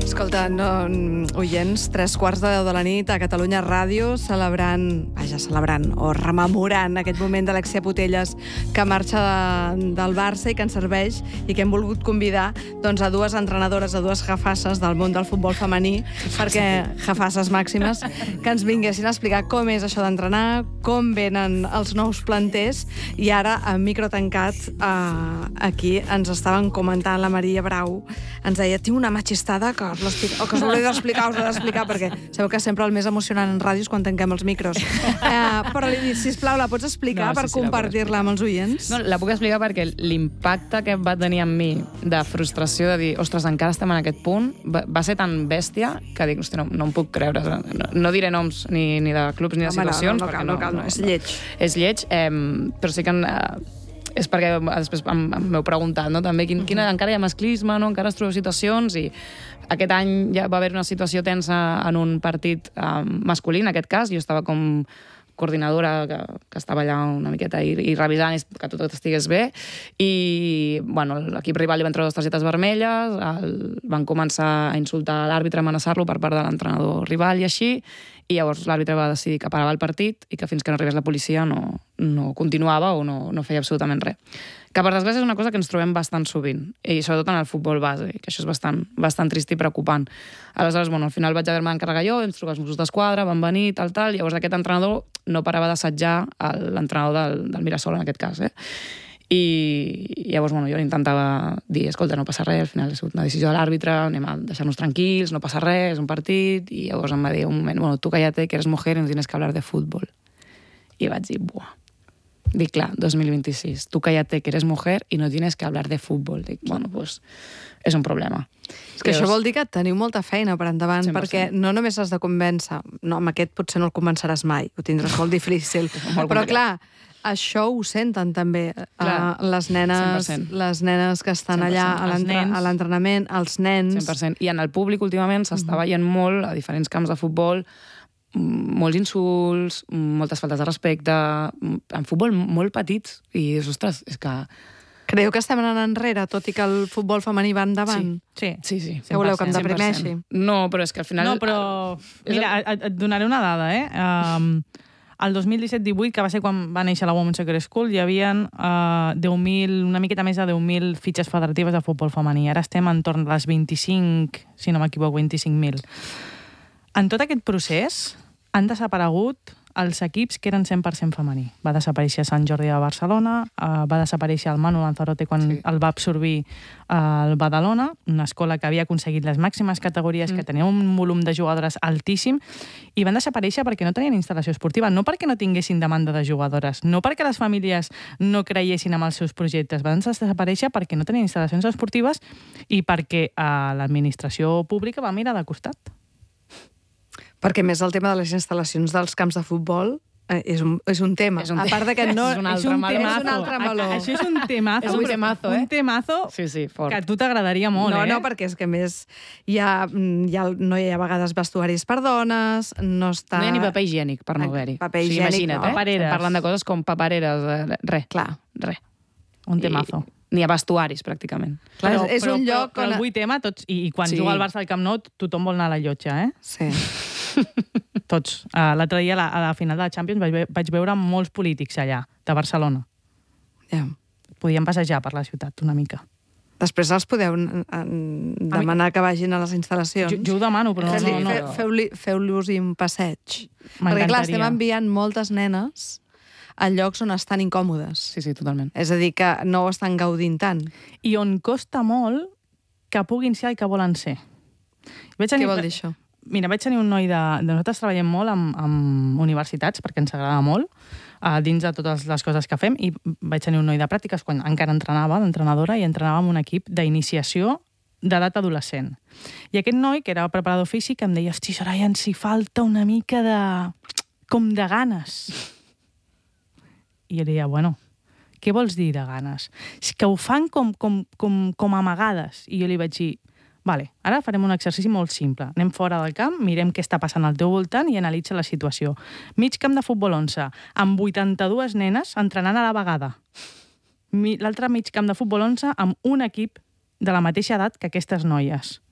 Escolta, oients, 3:15 de la nit a Catalunya Ràdio, celebrant o rememorant aquest moment d'Alexia Putellas que marxa del Barça i que ens serveix i que hem volgut convidar doncs, a dues entrenadores, a dues jefasses del món del futbol femení, jefasses màximes, que ens vinguessin a explicar com és això d'entrenar, com venen els nous planters, i ara, amb micro tancat, aquí ens estaven comentant la Maria Brau, ens deia, tinc una machistada que us ho he d'explicar, perquè sabeu que sempre el més emocionant en ràdio és quan tanquem els micros. Però li dic, sisplau, la pots explicar per compartir-la amb els oients? No, la puc explicar perquè l'impacte que va tenir en mi de frustració, de dir, ostres, encara estem en aquest punt, va ser tan bèstia que dic, hòstia, no em puc creure. No diré noms ni de clubs ni de situacions. No cal, és lleig. És lleig, però sí que és perquè després m'heu preguntat, no? També encara hi ha masclisme, no? Encara es trobo situacions, i aquest any ja va haver una situació tensa en un partit masculí, en aquest cas. Jo estava com coordinadora que estava allà una miqueta i revisant que tot estigués bé, i bueno, l'equip rival li van treure 2 targetes vermelles, van començar a insultar l'àrbitre, a amenaçar-lo per part de l'entrenador rival i així, i llavors l'àrbitre va decidir que parava el partit i que fins que no arribés la policia no continuava o no feia absolutament res. Que per desgràcia és una cosa que ens trobem bastant sovint, i sobretot en el futbol base, que això és bastant trist i preocupant. Aleshores, bueno, al final vaig haver-me d'encarregar jo, ens trucar els Mossos d'Esquadra, van venir, tal, llavors aquest entrenador no parava d'assetjar l'entrenador del Mirasol, en aquest cas, I llavors, bueno, jo intentava dir, escolta, no passa res, al final ha sigut una decisió de l'àrbitre, anem a deixar-nos tranquils, no passa res, és un partit, i llavors em va dir un moment, bueno, tu cállate, que eres mujer y no tienes que hablar de fútbol. I vaig dir, buah. Dic, clar, 2026, tu cállate, que eres mujer y no tienes que hablar de fútbol. Dic, bueno, pues és un problema. És que això vol dir que teniu molta feina per endavant, 100%. perquè no només has de convèncer, no, amb aquest potser no el convenceràs mai, ho tindràs molt difícil, però clar, això ho senten també les nenes que estan allà a l'entrenament, els nens. 100%. I en el públic últimament s'està veient molt, a diferents camps de futbol, molts insults, moltes faltes de respecte, en futbol molt petits, i dius, ostres, és que... Creieu que estem anant enrere, tot i que el futbol femení va endavant? Sí. Que voleu que em deprimeixi? No, però és que al final... No, però... Mira, et donaré una dada, El 2017-18, que va ser quan va néixer la Women's Soccer School, hi havia 10.000, una miqueta més de 10.000 fitxes federatives de futbol femení. Ara estem entorn de les 25, si no m'equivoco, 25.000. En tot aquest procés han desaparegut els equips que eren 100% femení. Va desaparèixer Sant Jordi de Barcelona, va desaparèixer el Manu Lanzarote quan el va absorbir el Badalona, una escola que havia aconseguit les màximes categories, que tenia un volum de jugadores altíssim, i van desaparèixer perquè no tenien instal·lació esportiva, no perquè no tinguessin demanda de jugadores, no perquè les famílies no creiessin en els seus projectes, van desaparèixer perquè no tenien instal·lacions esportives i perquè l'administració pública va mirar de costat. Perquè més el tema de les instal·lacions dels camps de futbol és un tema. A part de que no... És un altre meló. Això és un temazo. És un temazo, Un temazo fort. que a tu t'agradaria molt, No, perquè és que més no hi ha a vegades vestuaris per dones, no està... No hi ha ni paper higiènic per no haver-hi. Paper higiènic, imagina't, no? Estem parlant de coses com papereres, res. Clar. Res. Un temazo. Ni a vestuaris, pràcticament. Clar, és un lloc... Però el vull tema, tots, i quan juga al Barça al Camp Nou, tothom vol anar a la llotja, Sí. Tots. L'altre dia, a la final de la Champions, vaig veure molts polítics allà, de Barcelona. Ja. Podien passejar per la ciutat una mica. Després els podeu demanar que vagin a les instal·lacions. Jo ho demano, però no. Feu-los un passeig. Perquè, clar, estem enviant moltes nenes a llocs on estan incòmodes. Sí, totalment. És a dir, que no ho estan gaudint tant. I on costa molt que puguin ser el que volen ser. Què vol dir això? Mira, vaig tenir un noi nosaltres treballem molt amb universitats, perquè ens agrada molt, dins de totes les coses que fem, i vaig tenir un noi de pràctiques quan encara entrenava, d'entrenadora, i entrenava amb un equip d'iniciació d'edat adolescent. I aquest noi, que era preparador físic, em deia, hosti, Soraya, ens hi falta una mica com de ganes. I jo li deia, bueno, què vols dir de ganes? És que ho fan com amagades. I jo li vaig dir, vale, ara farem un exercici molt simple. Anem fora del camp, mirem què està passant al teu voltant i analitza la situació. Mig camp de futbol 11, amb 82 nenes entrenant a la vegada. L'altre mig camp de futbol 11 amb un equip de la mateixa edat que aquestes noies.